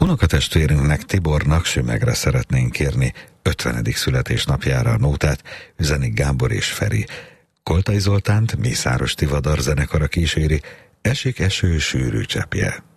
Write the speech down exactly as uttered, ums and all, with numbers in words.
Unokatestvérünknek, Tibornak Sümegre szeretnénk kérni ötvenedik születésnapjára a nótát, üzenik Gábor és Feri. Koltai Zoltánt Mészáros Tivadar zenekara kíséri, Esik eső sűrű cseppje.